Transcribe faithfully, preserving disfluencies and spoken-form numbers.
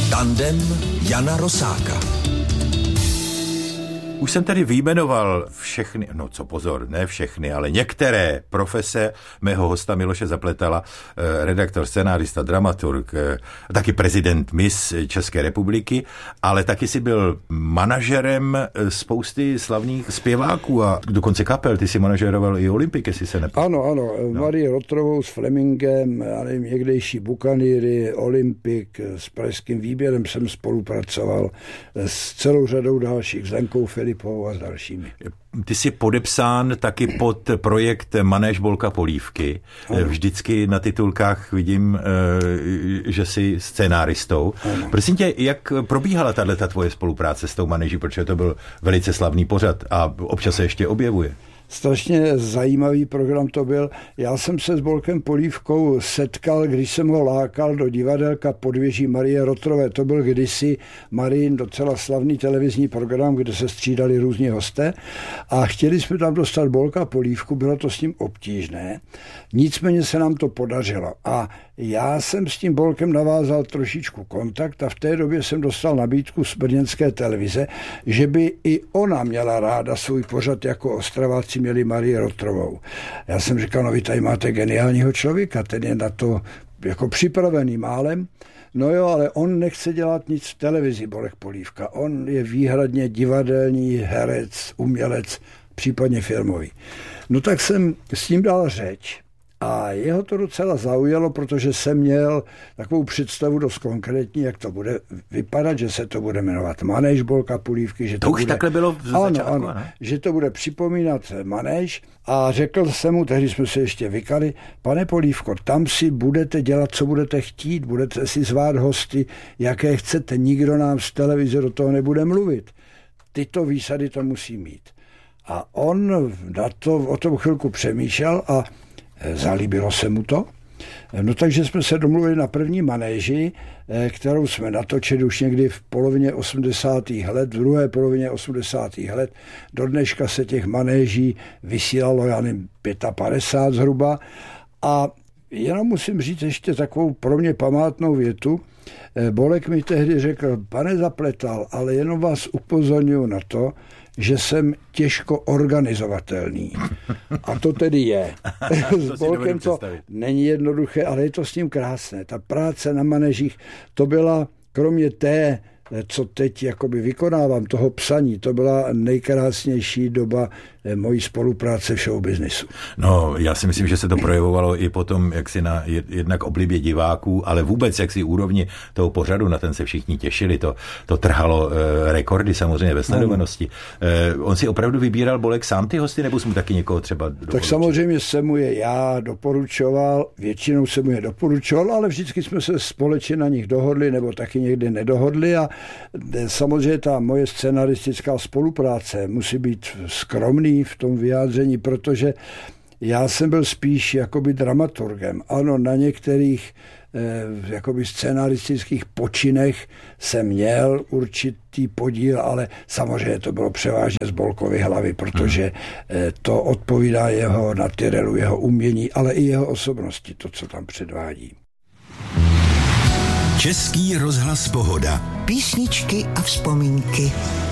Tandem Jana Rosáka. Už jsem tady vyjmenoval všechny, no co pozor, ne všechny, ale některé profese mého hosta Miloše Zapletala, redaktor, scenárista, dramaturg, taky prezident Miss České republiky, ale taky si byl manažerem spousty slavných zpěváků a dokonce kapel. Ty si manažeroval i Olympik, jestli se nepamatuji. Ano, ano, no. Marie Rotrovou s Flemingem, já nevím, někdejší Buccaneery, Olympik, s Pražským výběrem jsem spolupracoval s celou řadou dalších, s Lenkou Filipovou a s dalšími. Ty jsi podepsán taky pod projekt Manéž Bolka Polívky. Ano. Vždycky na titulkách vidím, že jsi scénáristou. Ano. Prosím tě, jak probíhala tato tvoje spolupráce s tou Manéží, protože to byl velice slavný pořad a občas se ještě objevuje? Strašně zajímavý program to byl. Já jsem se s Bolkem Polívkou setkal, když jsem ho lákal do divadelka Podvěží Marie Rotrové. To byl kdysi Marin docela slavný televizní program, kde se střídali různí hosté a chtěli jsme tam dostat Bolka Polívku, bylo to s ním obtížné. Nicméně se nám to podařilo a já jsem s tím Bolkem navázal trošičku kontakt a v té době jsem dostal nabídku z brněnské televize, že by i ona měla ráda svůj pořad jako Ostraváci měli Marii Rotrovou. Já jsem říkal, no vy tady máte geniálního člověka, ten je na to jako připravený málem. No jo, ale on nechce dělat nic v televizi, Bolek Polívka. On je výhradně divadelní herec, umělec, případně filmový. No tak jsem s ním dal řeč. A jeho to docela zaujalo, protože jsem měl takovou představu dost konkrétní, jak to bude vypadat, že se to bude jmenovat Manéž Bolka Polívky. Že to, to už bude, takhle bylo v začátku, ano, ano, že to bude připomínat Manéž. A řekl jsem mu, tehdy jsme se ještě vykali, pane Polívko, tam si budete dělat, co budete chtít, budete si zvát hosty, jaké chcete, nikdo nám z televize do toho nebude mluvit. Tyto výsady to musí mít. A on na to, o tom chvilku přemýšlel a zalíbilo se mu to. No takže jsme se domluvili na první Manéži, kterou jsme natočili už někdy v polovině osmdesátých let, v druhé polovině osmdesátých let. Do dneška se těch Manéží vysílalo, já nevím, padesát pět zhruba. A jenom musím říct ještě takovou pro mě památnou větu. Bolek mi tehdy řekl, pane Zapletal, ale jenom vás upozorňuji na to, že jsem těžko organizovatelný. A to tedy je. S Bolkem to není jednoduché, ale je to s ním krásné. Ta práce na Manéžích, to byla, kromě té, co teď jakoby vykonávám, toho psaní, to byla nejkrásnější doba mojí spolupráce v showbiznisu. No, já si myslím, že se to projevovalo i potom, jak si na jednak oblibě diváků, ale vůbec jak si úrovni toho pořadu, na ten se všichni těšili, to, to trhalo eh, rekordy samozřejmě ve sledovanosti. Eh, on si opravdu vybíral Bolek sám ty hosty, nebo jsem mu taky někoho třeba doporučil? Tak samozřejmě jsem mu je já doporučoval, většinou jsem mu je doporučoval, ale vždycky jsme se společně na nich dohodli, nebo taky někdy nedohodli a samozřejmě ta moje scenaristická spolupráce musí být skromný v tom vyjádření, protože já jsem byl spíš jakoby dramaturgem. Ano, na některých eh, jakoby scenaristických počinech jsem měl určitý podíl, ale samozřejmě to bylo převážně z Bolkovy hlavy, protože eh, to odpovídá jeho natyrelu, jeho umění, ale i jeho osobnosti, to, co tam předvádí. Český rozhlas Pohoda. Písničky a vzpomínky.